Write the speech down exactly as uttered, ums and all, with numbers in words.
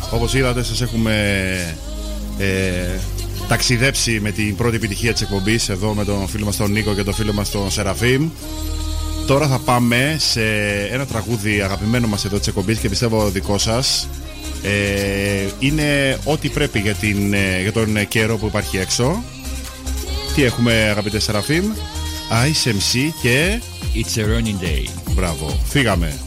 Όπως είδατε, σας έχουμε ε, ταξιδέψει με την πρώτη επιτυχία της εκπομπής εδώ με τον φίλο μας τον Νίκο και τον φίλο μας τον Σεραφείμ. Τώρα θα πάμε σε ένα τραγούδι αγαπημένο μας εδώ της εκπομπής και πιστεύω δικό σας. ε, Είναι ό,τι πρέπει για, την, για τον καιρό που υπάρχει έξω. Τι έχουμε, αγαπητέ Σεραφείμ? Ice εμ σι και It's a Running Day. Μπράβο, φύγαμε.